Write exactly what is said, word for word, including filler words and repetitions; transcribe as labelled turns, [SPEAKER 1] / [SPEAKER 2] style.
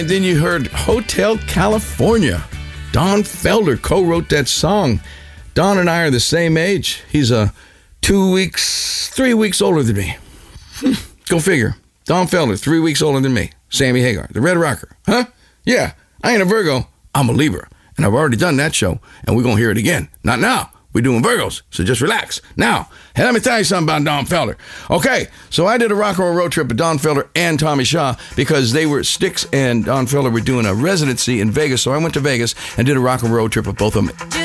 [SPEAKER 1] right, then you heard Hotel California. Don Felder co-wrote that song. Don and I are the same age. He's a uh, two weeks, three weeks older than me. Hmm, go figure. Don Felder, three weeks older than me. Sammy Hagar, the Red Rocker. Huh? Yeah, I ain't a Virgo. I'm a Libra. And I've already done that show, and we're going to hear it again. Not now. We're doing Virgos, so just relax. Now, hey, let me tell you something about Don Felder. Okay, so I did a rock and roll road trip with Don Felder and Tommy Shaw because they were, Styx and Don Felder were doing a residency in Vegas, so I went to Vegas and did a rock and roll road trip with both of them.